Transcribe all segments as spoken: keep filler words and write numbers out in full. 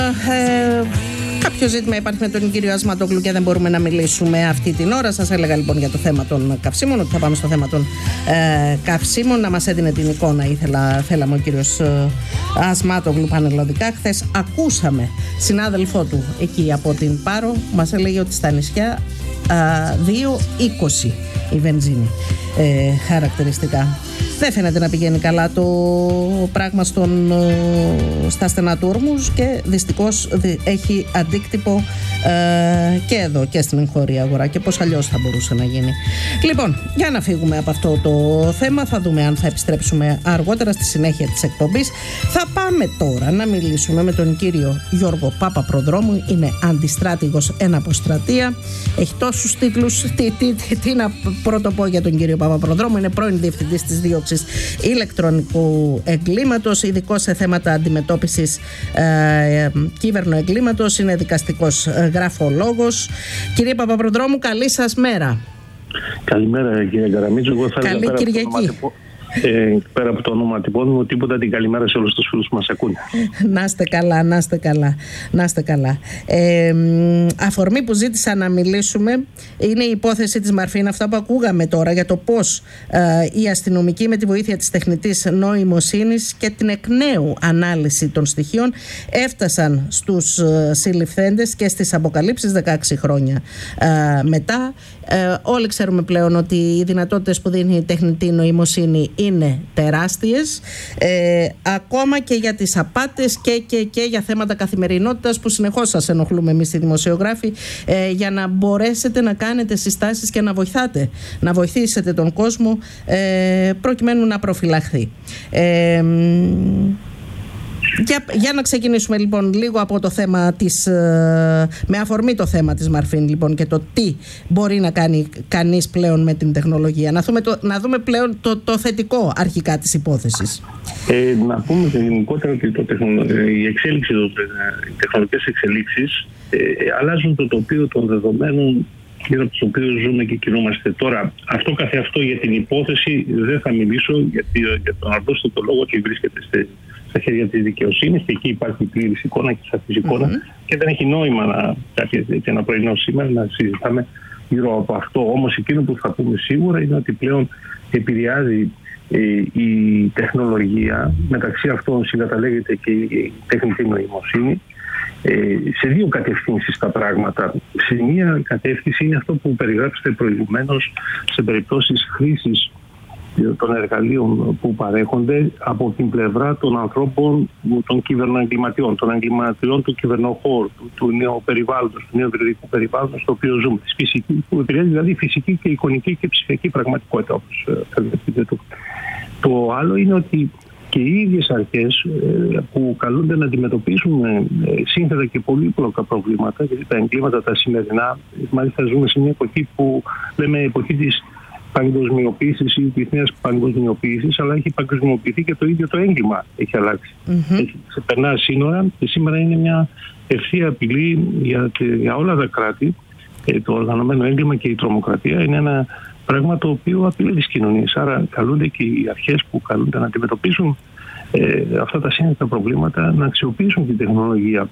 Ε, κάποιο ζήτημα υπάρχει με τον κύριο Ασματόγλου και δεν μπορούμε να μιλήσουμε αυτή την ώρα. Σας έλεγα λοιπόν για το θέμα των καυσίμων, ότι θα πάμε στο θέμα των ε, καυσίμων. Να μας έδινε την εικόνα, ήθελα, θέλαμε ο κύριος ε, Ασματόγλου πανελλαδικά. Χθες ακούσαμε συνάδελφό του εκεί από την Πάρο, μας έλεγε ότι στα νησιά ε, δύο είκοσι η βενζίνη ε, χαρακτηριστικά. Δεν φαίνεται να πηγαίνει καλά το πράγμα στον, στα στενά του ορμούς και δυστυχώς έχει αντίκτυπο ε, και εδώ και στην εγχώρια αγορά, και πώς αλλιώς θα μπορούσε να γίνει. Λοιπόν, για να φύγουμε από αυτό το θέμα, θα δούμε αν θα επιστρέψουμε αργότερα στη συνέχεια της εκπομπής. Θα πάμε τώρα να μιλήσουμε με τον κύριο Γιώργο Παπαπροδρόμου. Είναι αντιστράτηγος εν αποστρατεία, έχει τόσους τίτλους. Τι, τι, τι, τι να πρωτοπώ για τον κύριο Παπαπροδρόμου? Είναι πρώην διευθυντής της δίωξης ηλεκτρονικού εγκλήματος, ειδικός σε θέματα αντιμετώπισης ε, κύβερνου εγκλήματος, είναι δικαστικός ε, γραφολόγος. Κύριε Παπαπροδρόμου, καλή σας μέρα. Καλημέρα κύριε Καραμίτσο. Εγώ θα Καλή πέρα Κυριακή. Από ε, πέρα από το ονοματιπώνυμο μου, τίποτα, την καλημέρα σε όλους τους φίλους που μας ακούνε. Να είστε καλά, να είστε καλά, να είστε καλά. Ε, αφορμή που ζήτησα να μιλήσουμε είναι η υπόθεση της Μαρφίν, αυτά που ακούγαμε τώρα για το πώς ε, οι αστυνομικοί με τη βοήθεια της τεχνητής νοημοσύνης και την εκ νέου ανάλυση των στοιχείων έφτασαν στους ε, συλληφθέντες και στις αποκαλύψεις δεκαέξι χρόνια ε, μετά. Ε, όλοι ξέρουμε πλέον ότι οι δυνατότητες που δίνει η τεχνητή νοημοσύνη είναι τεράστιες, ε, ακόμα και για τις απάτες και, και, και για θέματα καθημερινότητας που συνεχώς σας ενοχλούμε εμείς οι δημοσιογράφοι, ε, για να μπορέσετε να κάνετε συστάσεις και να βοηθάτε, να βοηθήσετε τον κόσμο ε, προκειμένου να προφυλαχθεί. Ε, Για, για να ξεκινήσουμε λοιπόν λίγο από το θέμα της, με αφορμή το θέμα της Μαρφίν λοιπόν, και το τι μπορεί να κάνει κανείς πλέον με την τεχνολογία. Να δούμε, το, να δούμε πλέον το, το θετικό αρχικά της υπόθεσης. Ε, να πούμε γενικότερα ότι το τεχνο, η εξέλιξη, το, οι τεχνολογικές εξελίξεις ε, αλλάζουν το τοπίο των δεδομένων γύρω από τους οποίους ζούμε και κινούμαστε. Τώρα, αυτό καθεαυτό για την υπόθεση δεν θα μιλήσω, γιατί για τον αρδόστατο λόγο ότι βρίσκεται στη, στα χέρια της δικαιοσύνης και εκεί υπάρχει πλήρης εικόνα και σαφής εικόνα, mm-hmm. και δεν έχει νόημα να, και ένα πρωινό σήμερα να συζητάμε γύρω από αυτό. Όμως εκείνο που θα πούμε σίγουρα είναι ότι πλέον επηρεάζει ε, η τεχνολογία, μεταξύ αυτών συγκαταλέγεται και η τεχνητή νοημοσύνη, Ε, σε δύο κατευθύνσεις τα πράγματα. Σε μία κατεύθυνση είναι αυτό που περιγράψετε προηγουμένως, σε περιπτώσεις χρήσης των εργαλείων που παρέχονται από την πλευρά των ανθρώπων, των κυβερνοεγκληματιών, των εγκληματιών του κυβερνοχώρου, του, του νέου περιβάλλοντος, του νέου υβριδικού περιβάλλοντος στο οποίο ζούμε, της φυσικής, που επηρεάζει δηλαδή φυσική και εικονική και ψηφιακή πραγματικότητα, όπως θέλετε. Το, το άλλο είναι ότι και οι ίδιες αρχές που καλούνται να αντιμετωπίσουν σύνθετα και πολύπλοκα προβλήματα, γιατί τα εγκλήματα τα σημερινά, μάλιστα ζούμε σε μια εποχή που λέμε εποχή της παγκοσμιοποίησης ή της νέας παγκοσμιοποίησης, αλλά έχει παγκοσμιοποιηθεί και το ίδιο το έγκλημα έχει αλλάξει. Mm-hmm. Έχει ξεπερνά σύνορα και σήμερα είναι μια ευθεία απειλή για, για όλα τα κράτη. Το οργανωμένο έγκλημα και η τρομοκρατία είναι ένα πράγμα το οποίο απειλεί τις κοινωνίες. Άρα καλούνται και οι αρχές που καλούνται να αντιμετωπίσουν ε, αυτά τα σύνθετα προβλήματα να αξιοποιήσουν την τεχνολογία.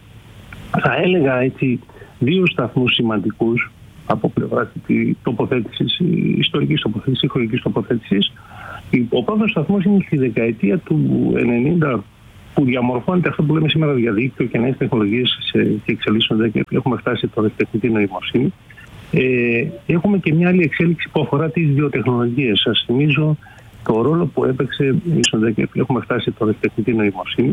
Θα έλεγα έτσι δύο σταθμούς σημαντικούς από πλευρά της τοποθέτησης, ιστορικής τοποθέτησης, χρονικής τοποθέτησης. Ο πρώτος σταθμός είναι στη δεκαετία του ενενήντα, που διαμορφώνεται αυτό που λέμε σήμερα διαδίκτυο και νέες τεχνολογίες και εξελίσσονται, και έχουμε φτάσει τώρα στη τεχνητή νοημοσύνη. Ε, έχουμε και μια άλλη εξέλιξη που αφορά τις βιοτεχνολογίες. Σας θυμίζω το ρόλο που έπαιξε η Σοντέκη, έχουμε φτάσει τώρα στη τεχνητή νοημοσύνη.